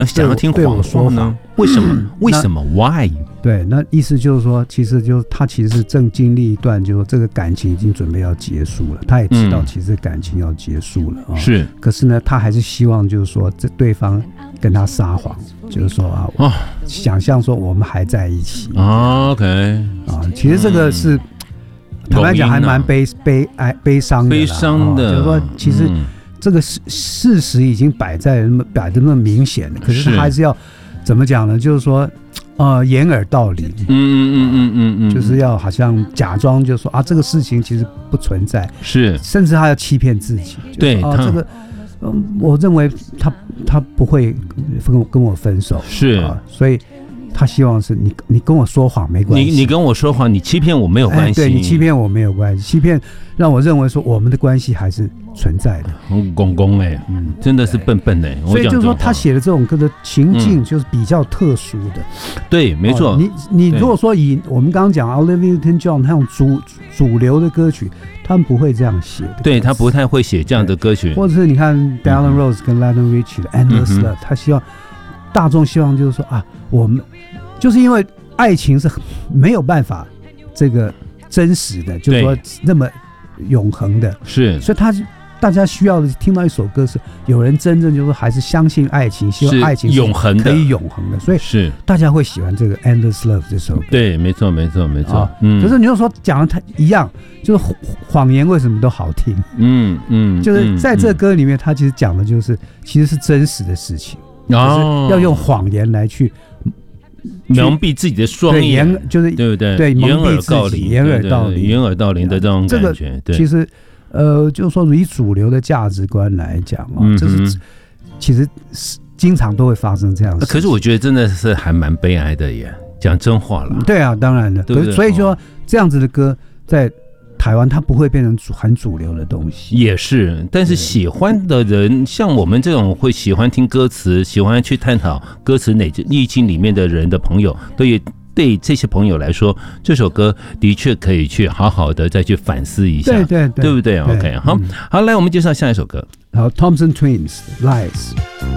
想要听谎话呢？为什么？为什么 ？Why？ 对，那意思就是说，其实他其实是正经历一段，就是这个感情已经准备要结束了，他也知道其实感情要结束了是。 可是呢，他还是希望就是说，这对方跟他撒谎，就是说想象说我们还在一起。 OK。 其实这个是坦白讲还蛮悲伤的，就是说其实这个事实已经摆得那么明显了，可是他还是要怎么讲呢？就是说。掩耳盗铃，就是要好像假装就说这个事情其实不存在， 是， 甚至他要欺骗自己， 对， 这个，我认为他不会跟我分手， 是所以他希望是你跟我说谎没关系， 你跟我说谎，你欺骗我没有关系， 对，你欺骗我没有关系，欺骗让我认为说我们的关系还是存在的。 公公真的是笨笨所以就是说他写的这种歌的情境就是比较特殊的。 对，没错。 你如果说以我们刚刚讲 Olivia Newton-John 那种主流的歌曲，他们不会这样写的。 对，他不太会写这样的歌曲。 或者是你看 Diana Ross 跟 Lionel Richie 的 Endless Love， 他希望大众希望就是说我们就是因为爱情是没有办法这个真实的，就是说那么永恒的， 是， 所以大家需要的听到一首歌是有人真正就是还是相信爱情，希望爱情是永恒的， 可以永恒的，所以是大家会喜欢这个 Endless Love 这首歌。 对，没错。 可是你就说讲的它一样，就是谎言为什么都好听？就是在这歌里面，它其实讲的就是其实是真实的事情，就是要用谎言来去蒙蔽自己的双眼， 就是对不对？ 对，蒙蔽自己，掩耳盗铃的这种感觉。 这个其实就是说以主流的价值观来讲这是其实经常都会发生这样的事情。 可是我觉得真的是还蛮悲哀的耶，讲真话了。 对啊，当然了，对不对？所以说这样子的歌在台湾它不会变成很主流的东西， 也是。但是喜欢的人，像我们这种会喜欢听歌词、喜欢去探讨歌词意境里面的人的朋友，对这些朋友来说，这首歌的确可以去好好的再去反思一下， 对不对 ？OK， 好，来，我们介绍下一首歌。 好 ，Thompson Twins Lies。